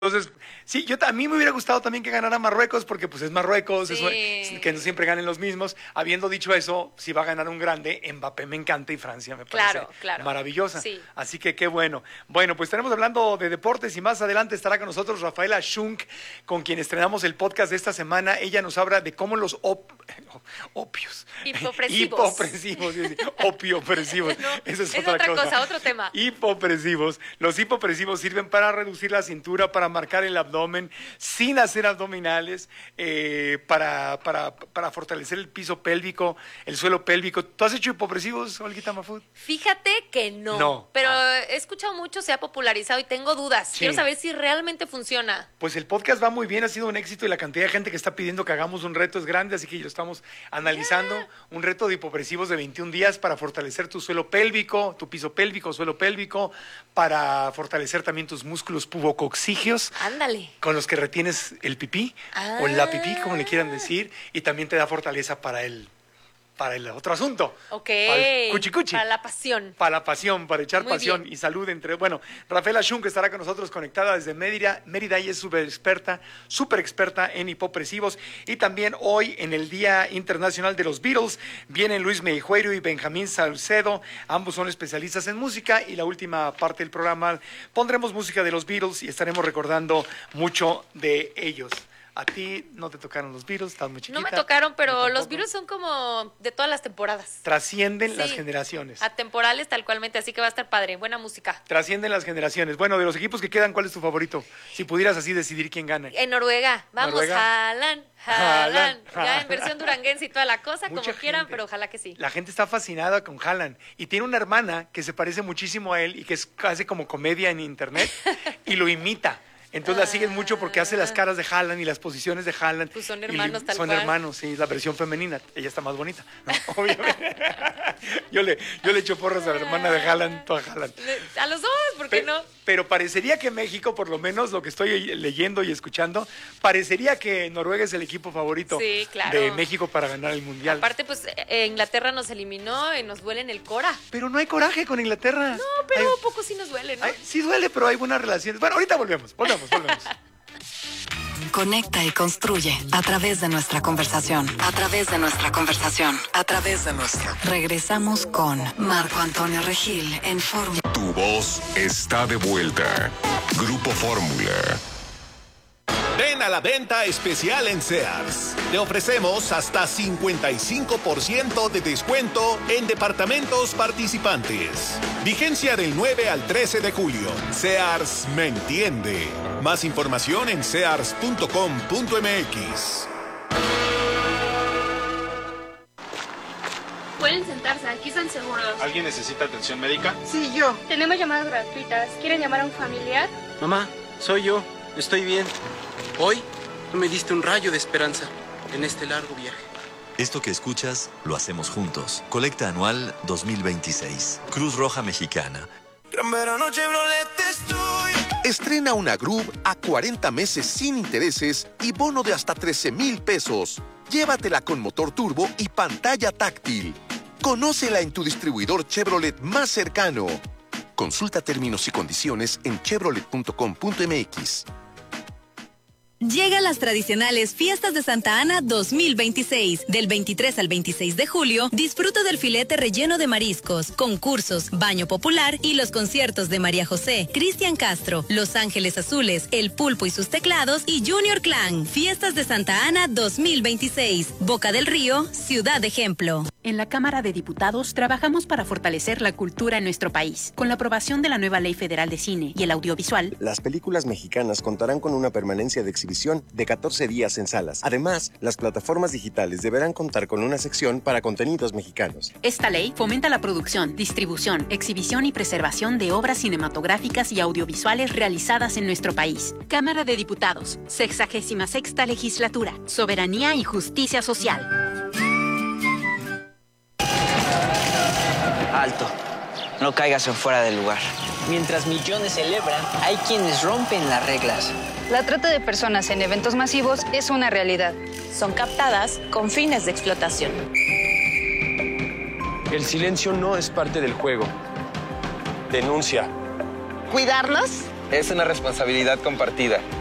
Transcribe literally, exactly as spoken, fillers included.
Entonces, sí, yo a mí me hubiera gustado también que ganara Marruecos, porque pues es Marruecos, Sí. es, que no siempre ganen los mismos. Habiendo dicho eso, si va a ganar un grande, Mbappé me encanta y Francia me parece Claro, claro. maravillosa. Sí. Así que qué bueno. Bueno, pues estaremos hablando de deportes y más adelante estará con nosotros Rafaela Schunk, con quien estrenamos el podcast de esta semana. Ella nos habla de cómo los op opios. Hipopresivos. Hipopresivos, sí, sí, opiopresivos. No, Eso es, es otra, otra cosa. cosa, otro tema. Hipopresivos. Los hipopresivos sirven para reducir la cintura, para marcar el abdomen sin hacer abdominales, eh, para, para, para fortalecer el piso pélvico, el suelo pélvico. ¿Tú has hecho hipopresivos, Olguita Mafud? Fíjate que no, No. pero Ah. he escuchado mucho, se ha popularizado y tengo dudas. Sí. Quiero saber si realmente funciona. Pues el podcast va muy bien, ha sido un éxito y la cantidad de gente que está pidiendo que hagamos un reto es grande, así que lo estamos analizando. Yeah. Un reto de hipopresivos de veintiún días para fortalecer tu suelo pélvico, tu piso pélvico, suelo pélvico, para fortalecer también tus músculos pubococcígeos, Ándale. con los que retienes el pipí, Ah. o la pipí, como le quieran decir, y también te da fortaleza para el, para el otro asunto. Ok. Para el cuchicuchi. Para la pasión. Para la pasión, para echar Muy pasión bien. y salud entre... Bueno, Rafaela Schunk estará con nosotros conectada desde Mérida, Mérida y es súper experta, súper experta en hipopresivos. Y también hoy, en el Día Internacional de los Beatles, vienen Luis Meijueiro y Benjamín Salcedo. Ambos son especialistas en música y la última parte del programa pondremos música de los Beatles y estaremos recordando mucho de ellos. A ti no te tocaron los Beatles, estás muy chiquita. No me tocaron, pero Yo los tampoco. virus son como de todas las temporadas. Trascienden Sí. las generaciones. Atemporales tal cualmente, así que va a estar padre. Buena música. Trascienden las generaciones. Bueno, de los equipos que quedan, ¿cuál es tu favorito? Si pudieras así decidir quién gana. En Noruega, vamos, Noruega. Haaland, Haaland. Haaland. Ya en versión duranguense y toda la cosa, Mucha como quieran, gente. pero ojalá que sí. La gente está fascinada con Haaland y tiene una hermana que se parece muchísimo a él y que es, hace como comedia en internet y lo imita. Entonces la siguen mucho porque hace las caras de Haaland y las posiciones de Haaland. Pues son Y hermanos, tal Son cual. hermanos, sí, la versión femenina. Ella está más bonita, ¿no? Obviamente. yo, le, yo le echo porras a la hermana de Haaland, toda Haaland. Le- A los dos, ¿por qué Pe- no? Pero parecería que México, por lo menos lo que estoy leyendo y escuchando, parecería que Noruega es el equipo favorito Sí, claro. de México para ganar el Mundial. Aparte, pues eh, Inglaterra nos eliminó y nos duele en el Cora. Pero no hay coraje con Inglaterra. No, pero Hay- un poco sí nos duele, ¿no? hay- sí duele, pero hay buenas relaciones. Bueno, ahorita volvemos, volvemos, volvemos. Conecta y construye a través de nuestra conversación. A través de nuestra conversación. A través de nuestra. Regresamos con Marco Antonio Regil en Fórmula. Tu voz está de vuelta. Grupo Fórmula. Ven a la venta especial en Sears. Te ofrecemos hasta cincuenta y cinco por ciento de descuento en departamentos participantes. Vigencia del nueve al trece de julio. Sears me entiende. Más información en sears punto com punto m x. Pueden sentarse, aquí están seguros. ¿Alguien necesita atención médica? Sí, yo. Tenemos llamadas gratuitas. ¿Quieren llamar a un familiar? Mamá, soy yo. Estoy bien. Hoy tú me diste un rayo de esperanza en este largo viaje. Esto que escuchas, lo hacemos juntos. Colecta anual dos mil veintiséis. Cruz Roja Mexicana. Estrena una Groove a cuarenta meses sin intereses y bono de hasta trece mil pesos. Llévatela con motor turbo y pantalla táctil. Conócela en tu distribuidor Chevrolet más cercano. Consulta términos y condiciones en chevrolet punto com punto m x. Llegan las tradicionales Fiestas de Santa Ana dos mil veintiséis. Del veintitrés al veintiséis de julio, disfruta del filete relleno de mariscos, concursos, baño popular y los conciertos de María José, Cristian Castro, Los Ángeles Azules, El Pulpo y sus teclados y Junior Clan. Fiestas de Santa Ana dos mil veintiséis. Boca del Río, Ciudad Ejemplo. En la Cámara de Diputados trabajamos para fortalecer la cultura en nuestro país. Con la aprobación de la nueva Ley Federal de Cine y el Audiovisual, las películas mexicanas contarán con una permanencia de exhibición de catorce días en salas. Además, las plataformas digitales deberán contar con una sección para contenidos mexicanos. esta ley fomenta la producción, distribución, exhibición y preservación de obras cinematográficas y audiovisuales realizadas en nuestro país. Cámara de Diputados, sexagésima sexta legislatura, soberanía y justicia social. Alto, no caigas en fuera del lugar. Mientras millones celebran, hay quienes rompen las reglas. La trata de personas en eventos masivos es una realidad. Son captadas con fines de explotación. El silencio no es parte del juego. Denuncia. Cuidarnos Es una responsabilidad compartida.